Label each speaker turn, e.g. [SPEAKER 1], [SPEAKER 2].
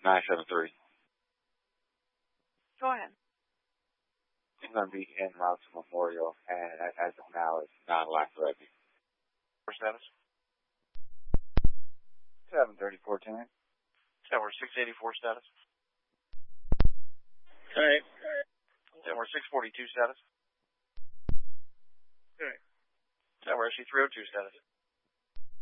[SPEAKER 1] 973.
[SPEAKER 2] Go ahead.
[SPEAKER 1] I'm going to be in Mounts Memorial, and as of now, it's non-life threatening.
[SPEAKER 3] For status?
[SPEAKER 1] 73410.
[SPEAKER 3] Tower 684 status.
[SPEAKER 4] Alright.
[SPEAKER 3] Tower 642 status.
[SPEAKER 4] Alright.
[SPEAKER 3] Tower SC 302 status.